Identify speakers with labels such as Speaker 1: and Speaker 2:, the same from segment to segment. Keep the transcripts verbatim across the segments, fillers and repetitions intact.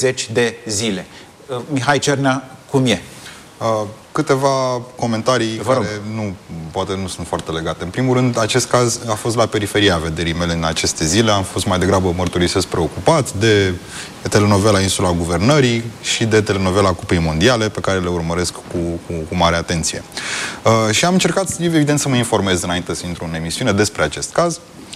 Speaker 1: treizeci de zile. Mihai Cernea, cum e?
Speaker 2: Uh, câteva comentarii
Speaker 1: Vă
Speaker 2: care nu, poate nu sunt foarte legate. În primul rând, acest caz a fost la periferia vederii mele în aceste zile. Am fost mai degrabă, mărturisesc, preocupat de telenovela Insula Guvernării și de telenovela Cupei Mondiale, pe care le urmăresc cu, cu, cu mare atenție. Uh, și am încercat, evident, să mă informez înainte să intru în emisiune despre acest caz.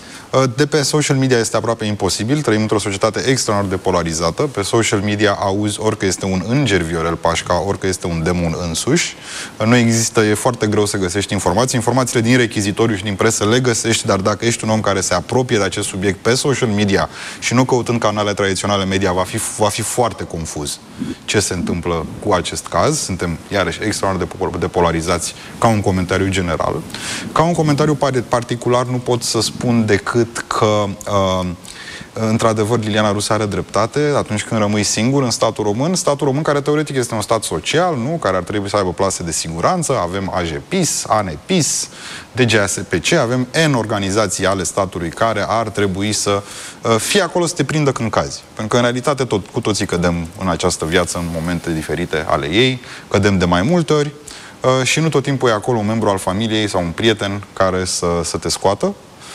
Speaker 2: De pe social media este aproape imposibil, trăim într-o societate extraordinar de polarizată. Pe social media auzi ori că este un înger Viorel Pașca, ori că este un demon însuși. Nu există, e foarte greu să găsești informații. Informațiile din rechizitoriu și din presă le găsești, dar dacă ești un om care se apropie de acest subiect pe social media și nu căutând canale tradiționale media, va fi, va fi foarte confuz ce se întâmplă cu acest caz. Suntem, iarăși, extraordinar de polarizați ca un comentariu general. Ca un comentariu particular nu pot să spun decât că, uh, într-adevăr, Liliana Rus are dreptate atunci când rămâi singur în statul român. Statul român, care teoretic este un stat social, nu? Care ar trebui să aibă plase de siguranță. Avem A J P I S, A N P I S, D G A S P C, avem N organizații ale statului care ar trebui să uh, fie acolo să te prindă când cazi. Pentru că, în realitate, tot, cu toții cădem în această viață în momente diferite ale ei, cădem de mai multe ori uh, și nu tot timpul e acolo un membru al familiei sau un prieten care să, să te scoată.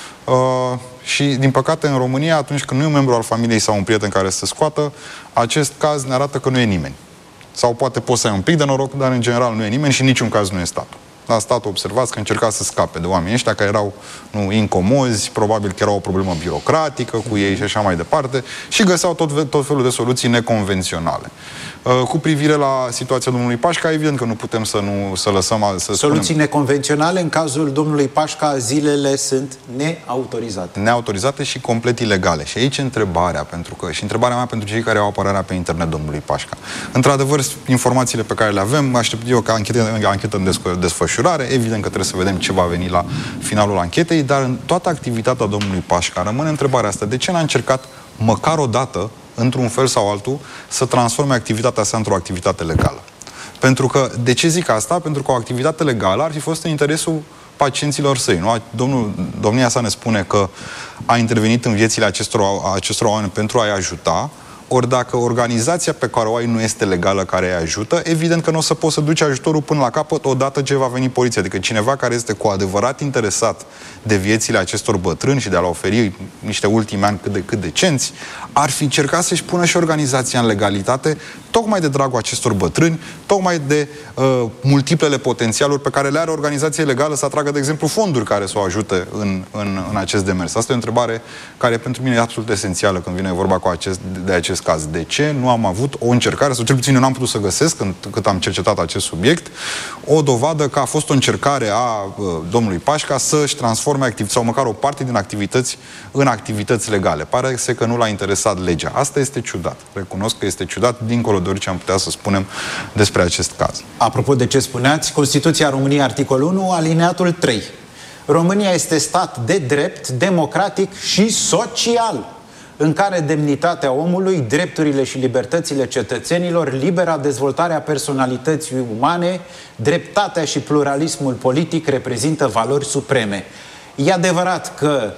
Speaker 2: Uh, și, din păcate, în România, atunci când nu e un membru al familiei sau un prieten care să scoată, acest caz ne arată că nu e nimeni. Sau poate poți să ai un pic de noroc, dar în general nu e nimeni și în niciun caz nu e statul. La statul observați că încerca să scape de oamenii ăștia care erau nu, incomozi, probabil că era o problemă birocratică cu ei și așa mai departe, și găseau tot, tot felul de soluții neconvenționale. Uh, cu privire la situația domnului Pașca, evident că nu putem să nu să lăsăm... Să
Speaker 1: Soluții
Speaker 2: spunem,
Speaker 1: neconvenționale, în cazul domnului Pașca, zilele sunt neautorizate.
Speaker 2: Neautorizate și complet ilegale. Și aici întrebarea, pentru că, și întrebarea mea pentru cei care au apărarea pe internet domnului Pașca. Într-adevăr, informațiile pe care le avem, aștept eu ca anchetă, anchetă în desfășurare, evident că trebuie să vedem ce va veni la finalul anchetei, dar în toată activitatea domnului Pașca rămâne întrebarea asta: de ce n-a încercat măcar o dată, într-un fel sau altul, să transforme activitatea sa într-o activitate legală? Pentru că, de ce zic asta? Pentru că o activitate legală ar fi fost în interesul pacienților săi. Nu? Domnul, domnia sa ne spune că a intervenit în viețile acestor, acestor oameni pentru a-i ajuta. Ori dacă organizația pe care o ai nu este legală, care îi ajută, evident că nu o să poți să duci ajutorul până la capăt odată ce va veni poliția. Adică cineva care este cu adevărat interesat de viețile acestor bătrâni și de a le oferi niște ultimi ani cât de cât decenți, ar fi încercat să-și pună și organizația în legalitate, tocmai de dragul acestor bătrâni, tocmai de uh, multiplele potențialuri pe care le are organizația legală să atragă, de exemplu, fonduri care să o ajute în, în, în acest demers. Asta e o întrebare care pentru mine e absolut esențială când vine vorba cu acest, de acest caz. De ce nu am avut o încercare, sau cel puțin eu n-am putut să găsesc, când, cât am cercetat acest subiect, o dovadă că a fost o încercare a uh, domnului Pașca să-și transforme activități, sau măcar o parte din activități, în activități legale. Pare să că nu l-a interesat legea. Asta este ciudat. Recunosc că este ciudat, dincolo de orice am putea să spunem despre acest caz.
Speaker 1: Apropo de ce spuneați, Constituția României, articolul unu, alineatul trei. România este stat de drept, democratic și social, în care demnitatea omului, drepturile și libertățile cetățenilor, libera dezvoltare a personalității umane, dreptatea și pluralismul politic reprezintă valori supreme. E adevărat că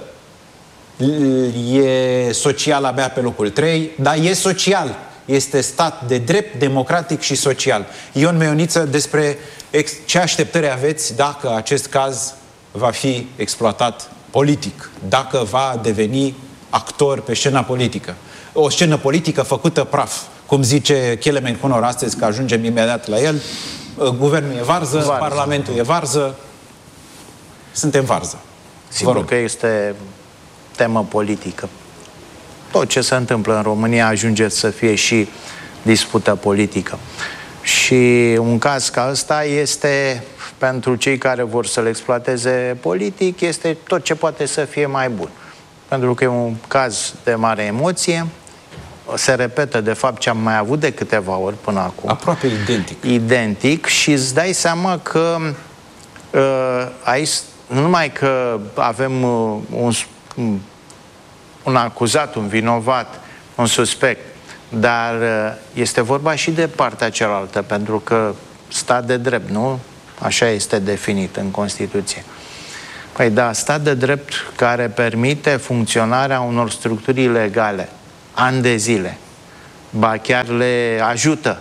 Speaker 1: e social abia pe locul trei, dar e social. Este stat de drept, democratic și social. Ion Meioniță, despre ce așteptări aveți dacă acest caz va fi exploatat politic, dacă va deveni actor pe scena politică. O scenă politică făcută praf. Cum zice Kelemen Cunor astăzi, că ajungem imediat la el, guvernul e varză, varză. Parlamentul e varză, suntem varză.
Speaker 3: Sigur că este temă politică. Tot ce se întâmplă în România ajunge să fie și dispută politică. Și un caz ca ăsta este, pentru cei care vor să-l exploateze politic, este tot ce poate să fie mai bun. Pentru că e un caz de mare emoție, se repetă de fapt ce am mai avut de câteva ori până acum.
Speaker 1: Aproape identic.
Speaker 3: Identic și îți dai seama că uh, aici nu numai că avem uh, un, un acuzat, un vinovat, un suspect, dar uh, este vorba și de partea cealaltă, pentru că stat de drept, nu? Așa este definit în Constituție. Păi da, stat de drept care permite funcționarea unor structuri ilegale, ani de zile, ba chiar le ajută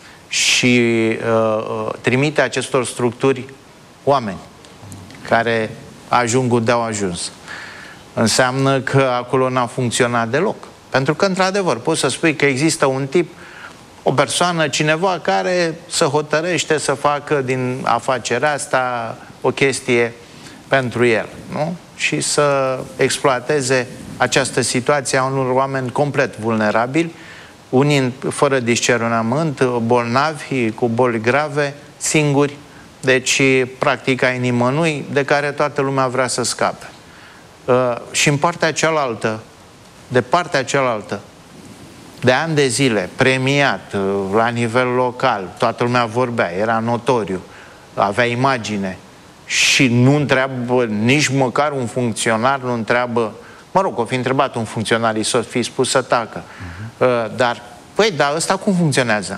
Speaker 3: și uh, trimite acestor structuri oameni care ajung unde au ajuns. Înseamnă că acolo n-a funcționat deloc. Pentru că, într-adevăr, poți să spui că există un tip, o persoană, cineva care se hotărăște să facă din afacerea asta o chestie pentru el, nu? Și să exploateze această situație a unor oameni complet vulnerabili, unii fără discernământ, bolnavi, cu boli grave, singuri, deci practic ai nimănui de care toată lumea vrea să scape. Uh, și în partea cealaltă, de partea cealaltă, de ani de zile, premiat uh, la nivel local, toată lumea vorbea, era notoriu, avea imagine și nu întreabă nici măcar un funcționar, nu întreabă, mă rog, o fi întrebat un funcționar, i s-o fi spus să tacă. Uh-huh. uh, dar, păi, dar ăsta cum funcționează?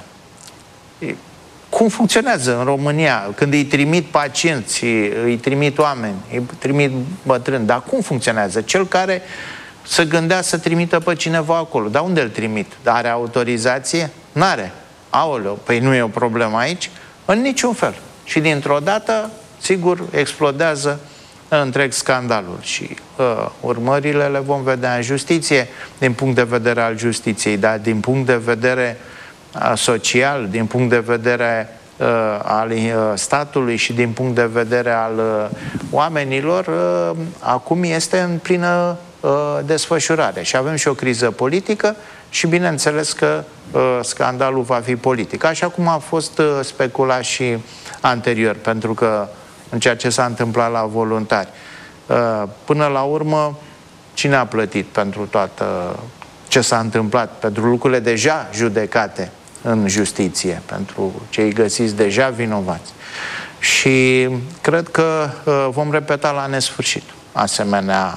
Speaker 3: E, cum funcționează în România? Când îi trimit pacienți, îi trimit oameni, îi trimit bătrâni, dar cum funcționează? Cel care să gândea să trimită pe cineva acolo, dar unde îl trimit? Are autorizație? N-are. Aoleu, păi nu e o problemă aici? În niciun fel. Și dintr-o dată, sigur, explodează întreg scandalul și uh, urmările le vom vedea în justiție, din punct de vedere al justiției, dar din punct de vedere uh, social, din punct de vedere uh, al uh, statului și din punct de vedere al uh, oamenilor, uh, acum este în plină uh, desfășurare. Și avem și o criză politică și bineînțeles că uh, scandalul va fi politic, așa cum a fost uh, speculat și anterior, pentru că în ceea ce s-a întâmplat la voluntari. Până la urmă, cine a plătit pentru toată ce s-a întâmplat, pentru lucrurile deja judecate în justiție, pentru cei găsiți deja vinovați? Și cred că vom repeta la nesfârșit asemenea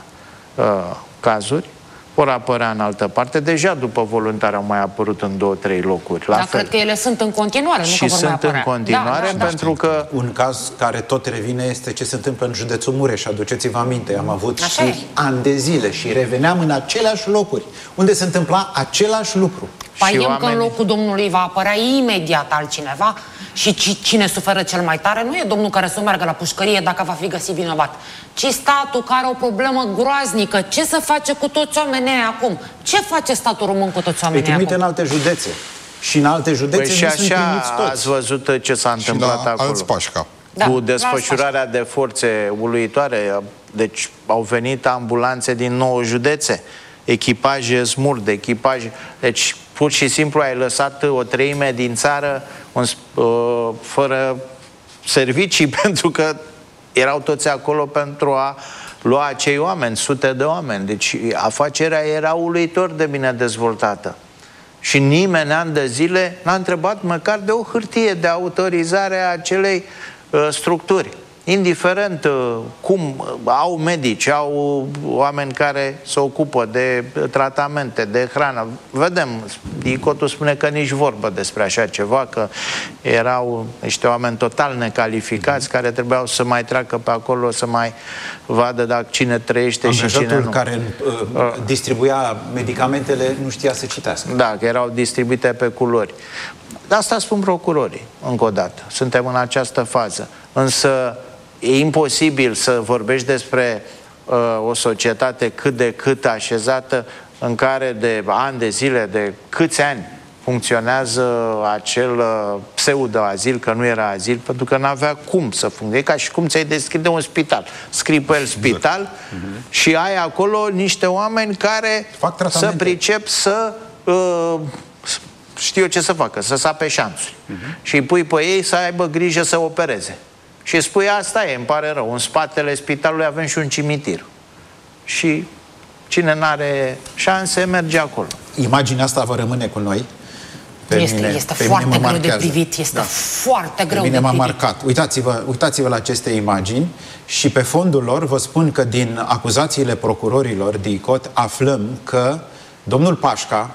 Speaker 3: cazuri. Vor apărea în altă parte. Deja după voluntari au mai apărut în două, trei locuri. La
Speaker 4: Dar
Speaker 3: fel.
Speaker 4: cred că ele sunt în continuare, nu
Speaker 3: și
Speaker 4: că vor
Speaker 3: sunt
Speaker 4: mai apărea.
Speaker 3: în continuare,
Speaker 4: da, da,
Speaker 3: pentru
Speaker 4: da.
Speaker 3: că...
Speaker 1: Un caz care tot revine este ce se întâmplă în județul Mureș. Aduceți-vă aminte, am avut
Speaker 4: Așa
Speaker 1: știri ani de zile și reveneam în aceleași locuri, unde se întâmpla același lucru.
Speaker 4: Paiem
Speaker 3: oamenii...
Speaker 4: că în locul domnului va apărea imediat altcineva și cine suferă cel mai tare nu e domnul care să meargă la pușcărie dacă va fi găsit vinovat, ci statul care are o problemă groaznică. Ce să face cu toți oamenii acum? Ce face statul român cu toți oamenii
Speaker 1: Îi trimite
Speaker 4: acum?
Speaker 1: în alte județe. Și în alte județe
Speaker 3: Păi și
Speaker 1: nu sunt primiți
Speaker 3: așa
Speaker 1: toți.
Speaker 3: ați văzut ce s-a
Speaker 2: Și
Speaker 3: întâmplat
Speaker 2: la
Speaker 3: acolo.
Speaker 2: alți Pașca.
Speaker 4: Da,
Speaker 3: Cu
Speaker 4: la
Speaker 3: desfășurarea de forțe uluitoare. Deci au venit ambulanțe din nouă județe, echipaje smurde, echipaje... Deci pur și simplu ai lăsat o treime din țară un, uh, fără servicii, pentru că erau toți acolo pentru a lua acei oameni, sute de oameni. Deci afacerea era uluitor de bine dezvoltată. Și nimeni, ani de zile, n-a întrebat măcar de o hârtie de autorizare a acelei uh, structuri. Indiferent uh, cum uh, au medici, au oameni care se ocupă de uh, tratamente, de hrană. Vedem, Dicotul spune că nici vorbă despre așa ceva, că erau niște oameni total necalificați care trebuiau să mai treacă pe acolo, să mai vadă dacă cine trăiește și cine nu.
Speaker 1: care uh, distribuia medicamentele nu știa să citească.
Speaker 3: Da, că erau distribuite pe culori. De asta spun procurorii, încă o dată. Suntem în această fază. Însă e imposibil să vorbești despre uh, o societate cât de cât așezată în care de ani de zile, de câți ani funcționează acel uh, pseudo-azil, că nu era azil, pentru că n-avea cum să funcționeze. Ca și cum ți-ai deschide un spital. Scrii pe el spital exact. uh-huh. și ai acolo niște oameni care să pricep să... Uh, știu eu ce să facă, să sape șanțuri. Uh-huh. Și îi pui pe ei să aibă grijă să opereze. Și îi spui, asta e, îmi pare rău, în spatele spitalului avem și un cimitir. Și cine n-are șanse, merge acolo.
Speaker 1: Imaginea asta va rămâne cu noi.
Speaker 4: Pe este
Speaker 1: mine,
Speaker 4: este
Speaker 1: pe
Speaker 4: foarte
Speaker 1: mine
Speaker 4: greu de privit, este da. foarte greu
Speaker 1: pe mine
Speaker 4: de
Speaker 1: m-a
Speaker 4: privit.
Speaker 1: marcat. Uitați-vă, uitați-vă la aceste imagini și pe fondul lor vă spun că din acuzațiile procurorilor DICOT aflăm că domnul Pașca,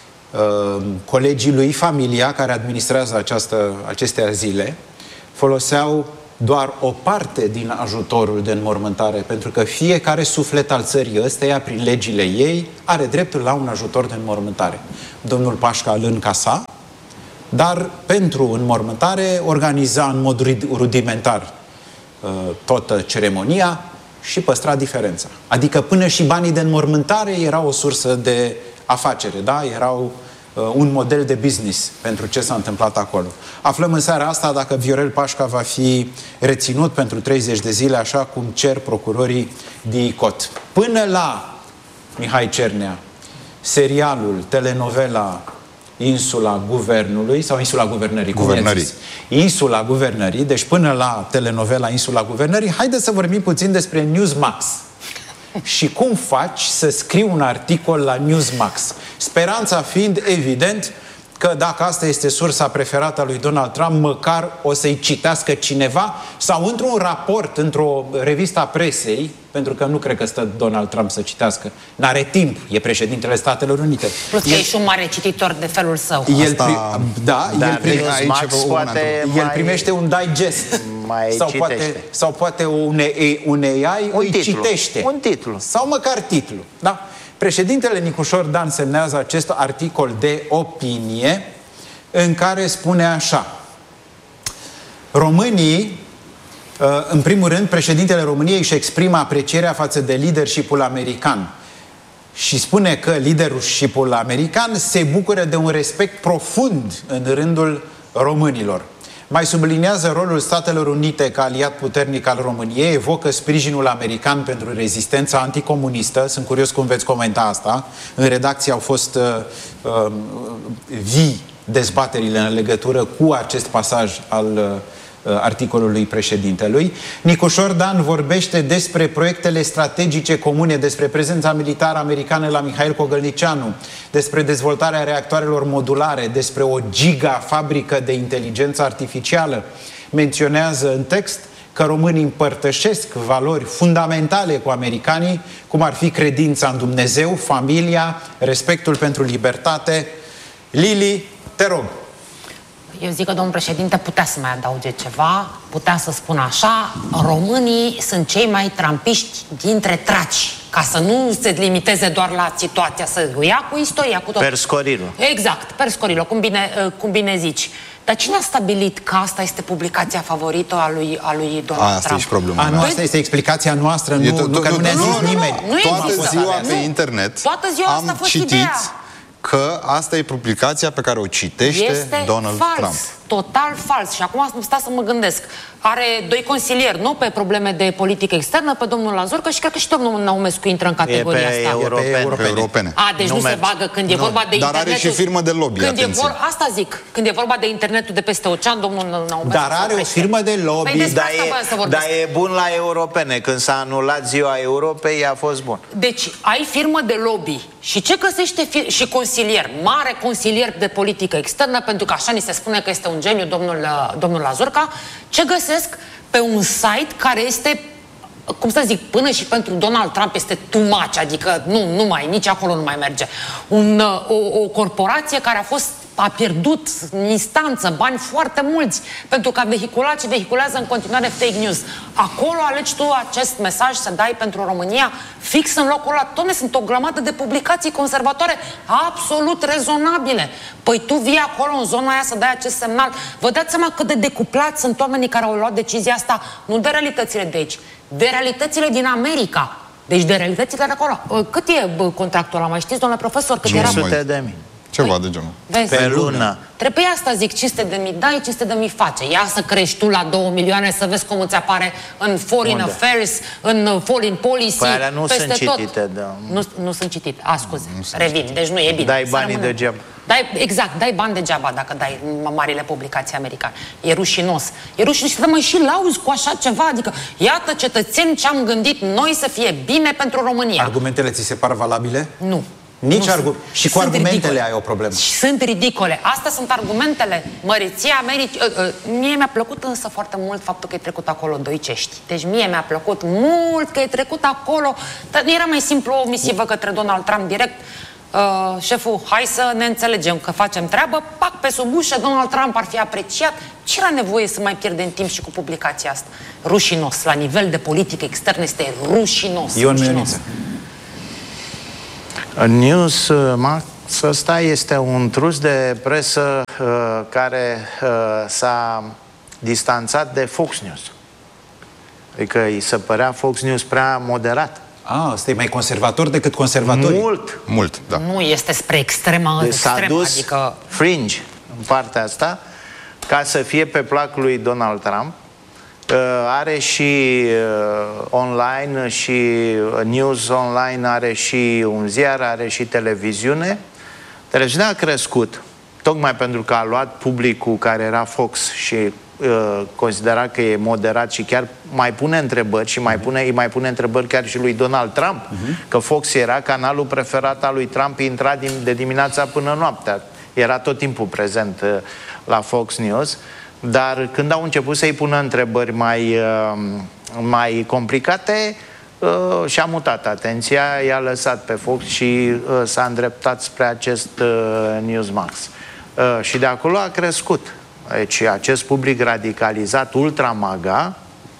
Speaker 1: uh, colegii lui, familia care administrează această, aceste azile, foloseau doar o parte din ajutorul de înmormântare, pentru că fiecare suflet al țării ăsteia, prin legile ei, are dreptul la un ajutor de înmormântare. Domnul Pașca îl încasa, dar pentru înmormântare organiza în mod rudimentar uh, toată ceremonia și păstra diferența. Adică până și banii de înmormântare erau o sursă de afacere, da? Erau uh, un model de business pentru ce s-a întâmplat acolo. Aflăm în seara asta dacă Viorel Pașca va fi reținut pentru treizeci de zile, așa cum cer procurorii din I C O T. Până la Mihai Cernea, serialul, telenovela Insula Guvernului sau Insula Guvernării?
Speaker 2: Guvernării.
Speaker 1: Insula Guvernării, deci până la telenovela Insula Guvernării, haideți să vorbim puțin despre Newsmax. Și cum faci să scrii un articol la Newsmax? Speranța fiind, evident, că dacă asta este sursa preferată a lui Donald Trump, măcar o să-i citească cineva sau într-un raport, într-o revistă a presei, pentru că nu cred că stă Donald Trump să citească. N-are timp, e președintele Statelor Unite.
Speaker 4: Plus că el, e și un mare cititor de felul său.
Speaker 1: El, pri da,
Speaker 3: da,
Speaker 1: el, prime,
Speaker 3: aici poate
Speaker 1: el primește un digest.
Speaker 3: Mai
Speaker 1: sau, poate, sau poate un, un A I
Speaker 3: un
Speaker 1: îi
Speaker 3: titlu.
Speaker 1: citește.
Speaker 3: Un titlu.
Speaker 1: Sau măcar titlu. Da? Președintele Nicușor Dan semnează acest articol de opinie în care spune așa: românii, în primul rând, președintele României își exprimă aprecierea față de leadership-ul american și spune că leadership-ul american se bucură de un respect profund în rândul românilor. Mai subliniază rolul Statelor Unite ca aliat puternic al României, evocă sprijinul american pentru rezistența anticomunistă. Sunt curios cum veți comenta asta. În redacție au fost uh, uh, vii dezbaterile în legătură cu acest pasaj al uh, articolului președintelui. Nicușor Dan vorbește despre proiectele strategice comune, despre prezența militară americană la Mihail Cogălnicianu, despre dezvoltarea reactoarelor modulare, despre o gigafabrică de inteligență artificială. Menționează în text că românii împărtășesc valori fundamentale cu americanii, cum ar fi credința în Dumnezeu, familia, respectul pentru libertate. Lili, te rog.
Speaker 4: Eu zic că domnul președinte putea să mai adauge ceva, putea să spună așa: românii sunt cei mai trampiști dintre traci, ca să nu se limiteze doar la situația, să o ia cu istoria, cu tot.
Speaker 3: Perscorilo.
Speaker 4: Exact, perscorilo, cum bine, cum bine zici. Dar cine a stabilit că asta este publicația favorită a lui, a lui Donald
Speaker 2: asta
Speaker 4: Trump?
Speaker 2: e și problema.
Speaker 1: A, nu, asta este explicația noastră, nu,
Speaker 2: to-
Speaker 1: nu, că
Speaker 2: nu,
Speaker 1: nu ne-a
Speaker 2: nu,
Speaker 1: zis
Speaker 2: nu, nu,
Speaker 1: nimeni.
Speaker 4: Nu, nu
Speaker 2: Toată
Speaker 4: există.
Speaker 2: ziua pe
Speaker 4: Nu.
Speaker 2: internet
Speaker 4: Toată ziua asta a
Speaker 2: am
Speaker 4: fost
Speaker 2: citit
Speaker 4: ideea.
Speaker 2: că asta e publicația pe care o citește
Speaker 4: Este
Speaker 2: Donald
Speaker 4: fals,
Speaker 2: Trump.
Speaker 4: total fals. Și acum stau să mă gândesc. Are doi consilieri, nu pe probleme de politică externă, pe domnul Lazurcă și cred că și domnul Naumescu intră în categoria
Speaker 3: E pe
Speaker 4: asta.
Speaker 3: europene.
Speaker 2: Pe europene. europene.
Speaker 4: A, deci nu,
Speaker 3: Nu
Speaker 4: se
Speaker 3: merge.
Speaker 4: bagă când e
Speaker 2: Nu.
Speaker 4: vorba de
Speaker 2: Dar
Speaker 4: internetul.
Speaker 2: are și firmă de lobby,
Speaker 4: când e
Speaker 2: atenție.
Speaker 4: vor, asta zic, când e vorba de internetul de peste ocean, domnul Naumescu.
Speaker 1: Dar are o firmă de lobby.
Speaker 4: Păi despre
Speaker 3: Dar
Speaker 4: asta voiam să
Speaker 3: e,
Speaker 4: vorbesc.
Speaker 3: dar e bun la europene. Când s-a anulat ziua Europei, a fost bun.
Speaker 4: Deci ai firmă de lobby și ce găsește fi- și consilier, mare consilier de politică externă, pentru că așa ni se spune că este un geniu domnul, domnul Lazurca, ce găsesc pe un site care este, cum să zic, până și pentru Donald Trump este too much, adică nu, nu mai, nici acolo nu mai merge. Un, o, o corporație care a fost a pierdut în instanță bani foarte mulți pentru că a vehiculat și vehiculează în continuare fake news. Acolo alegi tu acest mesaj să dai pentru România fix în locul ăla. Doamne, sunt o grămadă de publicații conservatoare absolut rezonabile. Păi tu vii acolo în zona aia să dai acest semnal. Vă dați seama cât de decuplați sunt oamenii care au luat decizia asta, nu de realitățile de aici, de realitățile din America. Deci de realitățile de acolo. Cât e bă, contractul ăla? Mai știți, domnule profesor? Cât
Speaker 3: cinci
Speaker 4: era?
Speaker 3: sute de mii.
Speaker 2: Ceva de genul.
Speaker 4: Vezi?
Speaker 3: Pe lună.
Speaker 4: Trebuie asta, zic, cinci sute de mii dai, cinci sute de mii face. Ia să crești tu la două milioane să vezi cum îți apare în Foreign
Speaker 3: Unde?
Speaker 4: Affairs, în Foreign Policy,
Speaker 3: Păi alea nu
Speaker 4: peste
Speaker 3: sunt
Speaker 4: tot.
Speaker 3: citite, da.
Speaker 4: Nu, nu sunt citite. A, scuze, revin, deci nu e bine.
Speaker 3: Dai
Speaker 4: Să
Speaker 3: banii
Speaker 4: rămânem.
Speaker 3: degeaba.
Speaker 4: Dai, exact, dai bani degeaba dacă dai în marile publicații americane. E rușinos. E rușinos și să mă și lauzi cu așa ceva. Adică, iată, cetățeni, ce am gândit noi să fie bine pentru România.
Speaker 1: Argumentele ți se par valabile?
Speaker 4: Nu.
Speaker 1: Nici
Speaker 4: Nu
Speaker 1: argu-
Speaker 4: sunt.
Speaker 1: și cu
Speaker 4: Sunt
Speaker 1: argumentele
Speaker 4: ridicole.
Speaker 1: ai o problemă.
Speaker 4: Și sunt ridicole. Astea sunt argumentele. Măreția Americii. Uh, uh, mie mi-a plăcut însă foarte mult faptul că e trecut acolo doi cești. Deci mie mi-a plăcut mult că e trecut acolo. Dar nu era mai simplu o misivă către Donald Trump direct. uh, șeful, hai să ne înțelegem că facem treabă, pac, pe sub ușă, Donald Trump ar fi apreciat. Ce era nevoie să mai pierdem timp și cu publicația asta? Rușinos, la nivel de politică externă este rușinos.
Speaker 1: Ion
Speaker 4: rușinos.
Speaker 1: Mioniță.
Speaker 3: News Max ăsta este un trus de presă uh, care uh, s-a distanțat de Fox News. Adică îi se părea Fox News prea moderat.
Speaker 1: Ah, ăsta e mai conservator decât conservatorii.
Speaker 3: Mult!
Speaker 2: Mult, da.
Speaker 4: Nu este spre extrema
Speaker 3: Deci s-a
Speaker 4: extremă,
Speaker 3: dus
Speaker 4: adică...
Speaker 3: fringe în partea asta ca să fie pe placul lui Donald Trump. Uh, are și uh, online și news online, are și un ziar, are și televiziune. Televiziunea a crescut tocmai pentru că a luat publicul care era Fox și uh, considera că e moderat și chiar mai pune întrebări și mai pune, îi mai pune întrebări chiar și lui Donald Trump, uh-huh. că Fox era canalul preferat al lui Trump, intra din, de dimineața până noaptea. Era tot timpul prezent uh, la Fox News. Dar când au început să-i pună întrebări mai, mai complicate, și-a mutat atenția, i-a lăsat pe Fox și s-a îndreptat spre acest Newsmax. Și de acolo a crescut. Deci acest public radicalizat, ultra-maga,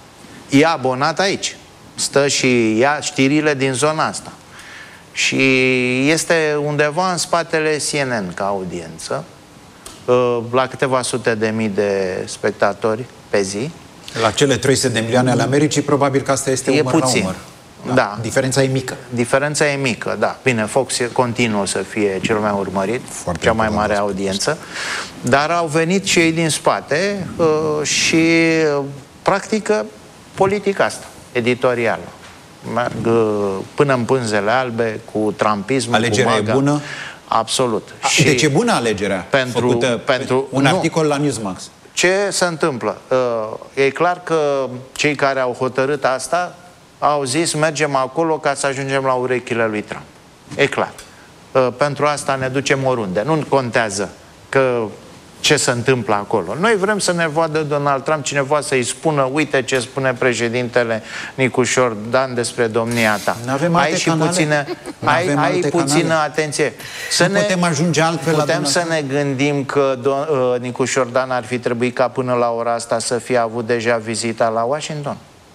Speaker 3: e abonat aici. Stă și ia știrile din zona asta. Și este undeva în spatele C N N ca audiență, la câteva sute de mii de spectatori pe zi.
Speaker 1: La cele trei sute de milioane ale Americii, probabil că asta este
Speaker 3: e
Speaker 1: umăr
Speaker 3: puțin.
Speaker 1: la umăr. Da.
Speaker 3: Da.
Speaker 1: Diferența e mică.
Speaker 3: Diferența e mică, da. Bine, Fox continuă să fie cel mai urmărit,
Speaker 2: Foarte
Speaker 3: cea mai mare audiență, dar au venit și ei din spate uh, și practică politica asta, editorială. Merg uh, până în pânzele albe, cu trumpismul,
Speaker 1: Alegerea
Speaker 3: cu maga.
Speaker 1: e bună?
Speaker 3: Absolut.
Speaker 1: A, și deci e bună alegerea
Speaker 3: pentru,
Speaker 1: făcută
Speaker 3: pentru
Speaker 1: un
Speaker 3: nu.
Speaker 1: articol la Newsmax.
Speaker 3: Ce se întâmplă? Uh, e clar că cei care au hotărât asta au zis mergem acolo ca să ajungem la urechile lui Trump. E clar. Uh, pentru asta ne ducem oriunde. Nu contează că ce se întâmplă acolo. Noi vrem să ne vadă Donald Trump, cineva să-i spună uite ce spune președintele Nicușor Dan despre domnia ta.
Speaker 1: N-avem
Speaker 3: ai
Speaker 1: alte
Speaker 3: și
Speaker 1: canale?
Speaker 3: puțină, ai, ai puțină
Speaker 1: canale?
Speaker 3: atenție. Să
Speaker 1: nu
Speaker 3: ne,
Speaker 1: putem ajunge altfel la
Speaker 3: Putem să ne gândim că do- uh, Nicușor Dan ar fi trebuit ca până la ora asta să fie avut deja vizita la Washington.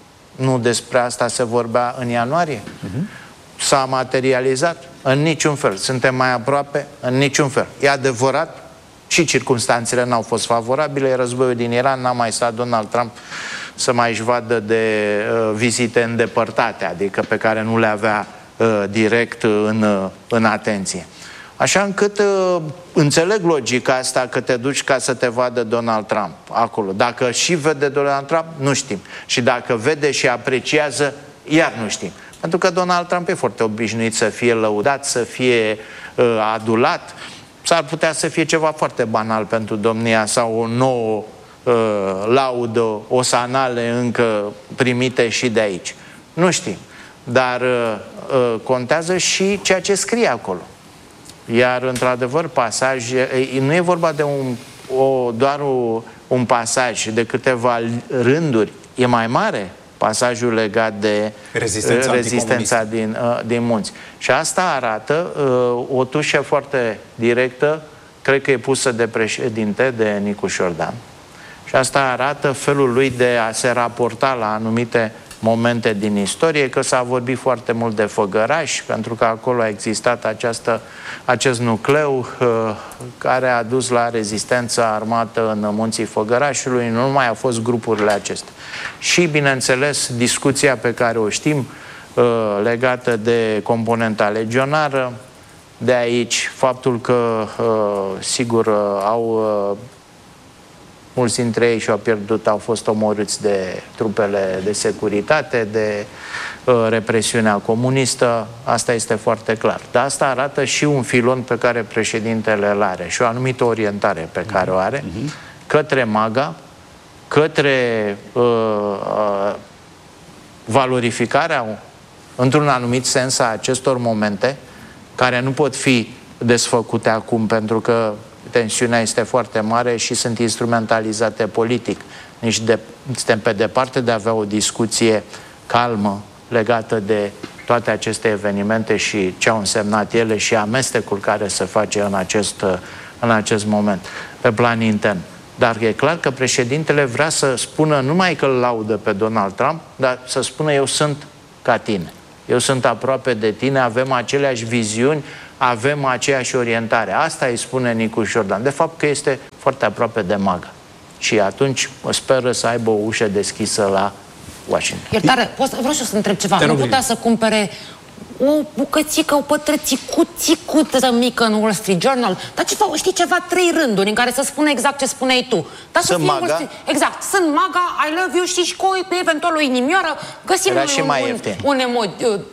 Speaker 3: Nu despre asta se vorbea în ianuarie? Uh-huh. S-a materializat? În niciun fel. Suntem mai aproape? În niciun fel. E adevărat? Și circumstanțele n-au fost favorabile. Războiul din Iran n-a mai stat Donald Trump să mai își vadă de uh, vizite îndepărtate, adică pe care nu le avea uh, direct în, uh, în atenție. Așa încât uh, înțeleg logica asta că te duci ca să te vadă Donald Trump acolo. Dacă și vede Donald Trump, nu știm. Și dacă vede și apreciază, iar nu știm. Pentru că Donald Trump e foarte obișnuit să fie lăudat, să fie uh, adulat. S-ar putea să fie ceva foarte banal pentru domnia sau o nouă uh, laudă, osanale încă primite și de aici. Nu știm. Dar uh, uh, contează și ceea ce scrie acolo. Iar, într-adevăr, pasaje, nu e vorba de un, o, doar o, un pasaj de câteva rânduri, e mai mare pasajul legat de
Speaker 1: rezistența,
Speaker 3: rezistența din, uh, din munți. Și asta arată uh, o tușă foarte directă, cred că e pusă de președinte, de Nicușor Dan. Și asta arată felul lui de a se raporta la anumite momente din istorie, că s-a vorbit foarte mult de Făgăraș, pentru că acolo a existat această, acest nucleu uh, care a dus la rezistența armată în munții Făgărașului. Nu mai au fost grupurile acestea. Și, bineînțeles, discuția pe care o știm uh, legată de componenta legionară, de aici faptul că, uh, sigur, uh, au... Uh, mulți dintre ei și-au pierdut, au fost omorâți de trupele de securitate, de uh, represiunea comunistă. Asta este foarte clar. Dar asta arată și un filon pe care președintele îl are și o anumită orientare pe care o are către MAGA, către uh, uh, valorificarea, într-un anumit sens, a acestor momente care nu pot fi desfăcute acum pentru că tensiunea este foarte mare și sunt instrumentalizate politic. Nici de, suntem pe departe de a avea o discuție calmă legată de toate aceste evenimente și ce au însemnat ele și amestecul care se face în acest, în acest moment, pe plan intern. Dar e clar că președintele vrea să spună, numai că îl laudă pe Donald Trump, dar să spună eu sunt ca tine. Eu sunt aproape de tine, avem aceleași viziuni, avem aceeași orientare. Asta îi spune Nicu Jordan. De fapt că este foarte aproape de MAGA. Și atunci speră să aibă o ușă deschisă la Washington.
Speaker 4: Iertare, vreau și eu să întreb ceva. Nu putea să cumpere o bucățică, o pătrățicuțicuță mică în Wall Street Journal, dar ceva, știi, ceva, trei rânduri în care să spună exact ce spuneai tu. Dar
Speaker 3: sunt
Speaker 4: să fie
Speaker 3: MAGA?
Speaker 4: Street... Exact, sunt MAGA, I love you, și cu eventual o inimioară, găsim
Speaker 3: era
Speaker 4: un,
Speaker 3: și mai
Speaker 4: un,
Speaker 3: ieftin.
Speaker 4: un emo...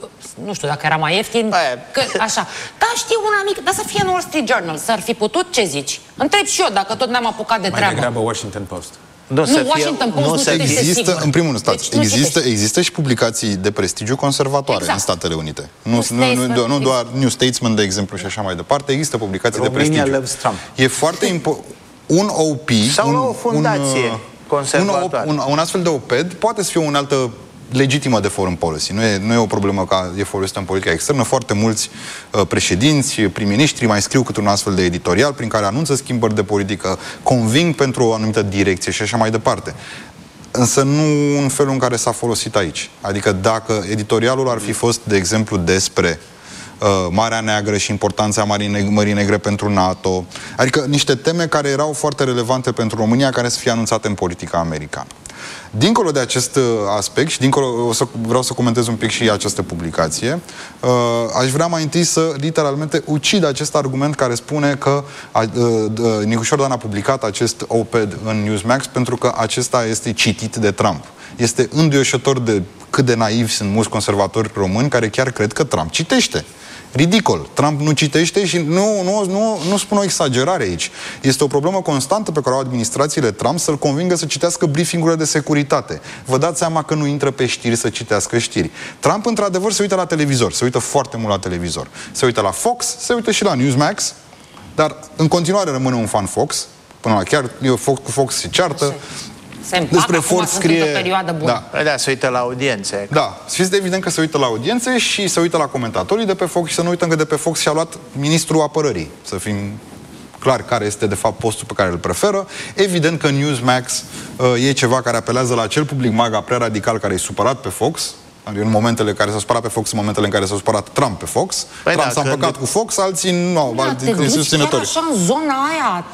Speaker 4: Nu știu dacă era mai ieftin, că, așa. Dar știi, una mică, dar să fie în Wall Street Journal, s-ar fi putut, ce zici? Întreb și eu, dacă tot ne-am apucat de treabă.
Speaker 1: Mai degrabă Washington Post.
Speaker 3: Nu,
Speaker 4: nu, Washington Post nu, nu se
Speaker 2: există, în primul rând, stați, deci există, există și publicații de prestigiu conservatoare exact. în Statele Unite. Nu, nu, nu, nu, nu doar New Statesman, de exemplu, și așa mai departe. Există publicații
Speaker 1: România
Speaker 2: de prestigiu.
Speaker 1: loves Trump.
Speaker 2: E foarte important. Un O P...
Speaker 3: Sau
Speaker 2: un,
Speaker 3: o fundație
Speaker 2: un,
Speaker 3: conservatoare.
Speaker 2: Un, un, un astfel de O P E D poate să fie o unealtă legitimă de foreign policy. Nu e, nu e o problemă ca e folosită în politica externă. Foarte mulți uh, președinți, prim-ministri mai scriu câte un astfel de editorial prin care anunță schimbări de politică, conving pentru o anumită direcție și așa mai departe. Însă nu în felul în care s-a folosit aici. Adică dacă editorialul ar fi fost, de exemplu, despre uh, Marea Neagră și importanța Mării Negre, Mării Negre pentru NATO, adică niște teme care erau foarte relevante pentru România, care să fie anunțate în politica americană. Dincolo de acest aspect și dincolo, o să, vreau să comentez un pic și această publicație, uh, aș vrea mai întâi să literalmente ucid acest argument care spune că uh, uh, Nicu Jordan a publicat acest O P E D în Newsmax pentru că acesta este citit de Trump. Este înduioșător de cât de naivi sunt mulți conservatori români care chiar cred că Trump citește. Ridicol. Trump nu citește și nu, nu, nu, nu spun o exagerare aici. Este o problemă constantă pe care o au administrațiile Trump să-l convingă să citească briefingurile de securitate. Vă dați seama că nu intră pe știri să citească știri. Trump, într-adevăr, se uită la televizor. Se uită foarte mult la televizor. Se uită la Fox, se uită și la Newsmax, dar în continuare rămâne un fan Fox. Până la chiar eu, Fox, cu Fox se ceartă.
Speaker 4: Se împac, despre Fox scrie... perioadă bună.
Speaker 3: Da. Da, se uită la audiențe.
Speaker 2: Da, fiți de evident că se uită la audiențe și se uită la comentatorii de pe Fox și să nu uităm că de pe Fox și-a luat ministrul apărării. Să fim clar care este de fapt postul pe care îl preferă. Evident că Newsmax uh, e ceva care apelează la acel public MAGA prea radical care e supărat pe Fox. În momentele care s-a supărat pe Fox, în momentele în care s-a supărat Trump pe Fox. Păi Trump da, s-a împăcat cu Fox, alții nu,
Speaker 4: da,
Speaker 2: alții
Speaker 4: te
Speaker 2: susținători.
Speaker 4: așa în zona aia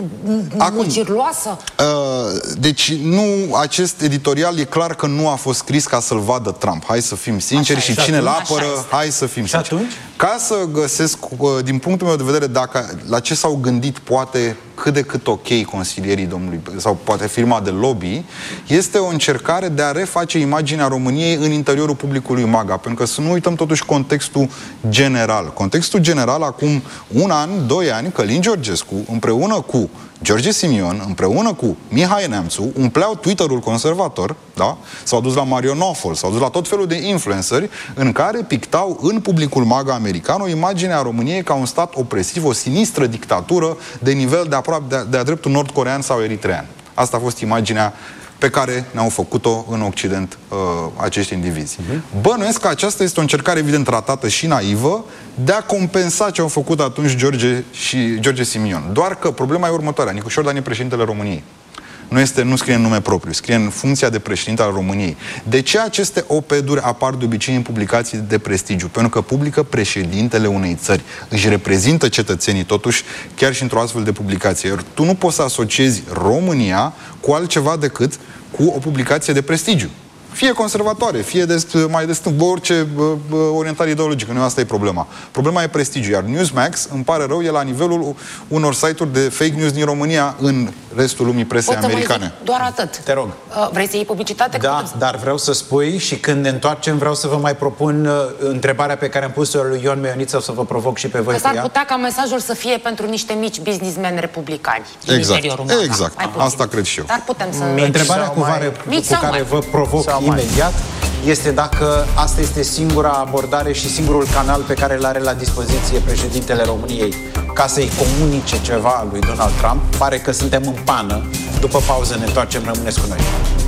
Speaker 4: mucirloasă.
Speaker 2: Uh, deci nu, acest editorial e clar că nu a fost scris ca să-l vadă Trump. Hai să fim sinceri așa și cine îl apără, hai să fim sinceri.
Speaker 1: Atunci?
Speaker 2: Ca să găsesc, din punctul meu de vedere, dacă, la ce s-au gândit poate cât de cât ok consilierii domnului, sau poate firma de lobby, este o încercare de a reface imaginea României în interiorul publicului MAGA, pentru că să nu uităm totuși contextul general. Contextul general, acum un an, doi ani, Călin Georgescu, împreună cu George Simion, împreună cu Mihai Neamțu, umpleau Twitter-ul conservator, da? S-au dus la Mario Knofel, s-au dus la tot felul de influenceri în care pictau în publicul MAGA american o imagine a României ca un stat opresiv, o sinistră dictatură de nivel de aproape de-a de dreptul nord-corean sau eritrean. Asta a fost imaginea pe care ne-au făcut-o în Occident uh, acești indivizi. Uh-huh. Bănuiesc că aceasta este o încercare evident ratată și naivă de a compensa ce au făcut atunci George și George Simion. Doar că problema e următoarea. Nicu Jordan e președintele României. Nu, este, nu scrie în nume propriu, scrie în funcția de președinte al României. De ce aceste O P E D-uri apar de obicei în publicații de prestigiu? Pentru că publică președintele unei țări. Își reprezintă cetățenii totuși chiar și într-o astfel de publicație. Iar tu nu poți să asociezi România cu altceva decât cu o publicație de prestigiu. Fie conservatoare, fie de, mai de stâng, orice uh, orientare ideologică. Nu asta e problema. Problema e prestigiu. Iar Newsmax, îmi pare rău, e la nivelul unor site-uri de fake news din România în restul lumii presei
Speaker 4: Pot
Speaker 2: americane.
Speaker 4: Doar atât.
Speaker 1: Te rog.
Speaker 4: Uh, vrei să iei publicitate?
Speaker 1: Da,
Speaker 4: putem...
Speaker 1: dar vreau să spui și când ne întoarcem vreau să vă mai propun uh, întrebarea pe care am pus-o lui Ion Meioniță, o să vă provoc și pe voi.
Speaker 4: S-ar putea ca mesajul să fie pentru niște mici businessmen republicani din
Speaker 2: exact.
Speaker 4: interiorul MAGA.
Speaker 2: Exact. Asta cred și eu.
Speaker 4: Dar putem să...
Speaker 1: Mici întrebarea cu, vare, cu care vă provoc sau imediat este dacă asta este singura abordare și singurul canal pe care îl are la dispoziție președintele României ca să-i comunice ceva lui Donald Trump. Pare că suntem în pană. După pauză ne întoarcem, rămâneți cu noi.